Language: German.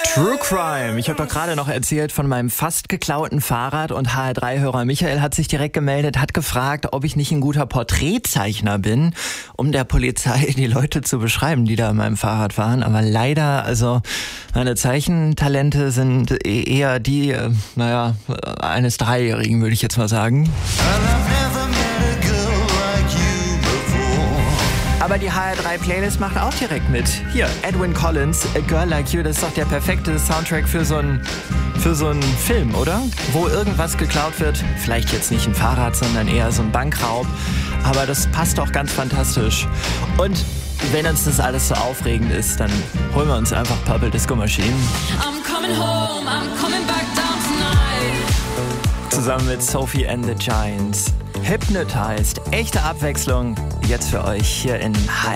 True Crime. Ich habe doch gerade noch erzählt von meinem fast geklauten Fahrrad und HR3-Hörer Michael hat sich direkt gemeldet, hat gefragt, ob ich nicht ein guter Porträtzeichner bin, um der Polizei die Leute zu beschreiben, die da an meinem Fahrrad fahren. Aber leider, also meine Zeichentalente sind eher die, eines Dreijährigen, würde ich jetzt mal sagen. Aber die HR3-Playlist macht auch direkt mit. Hier, Edwyn Collins, A Girl Like You, das ist doch der perfekte Soundtrack für so einen Film, oder? Wo irgendwas geklaut wird. Vielleicht jetzt nicht ein Fahrrad, sondern eher so ein Bankraub. Aber das passt doch ganz fantastisch. Und wenn uns das alles so aufregend ist, dann holen wir uns einfach Purple Disco Machine. I'm coming home, I'm coming back down tonight. Zusammen mit Sophie and the Giants. Hypnotized. Echte Abwechslung. Jetzt für euch hier in HR.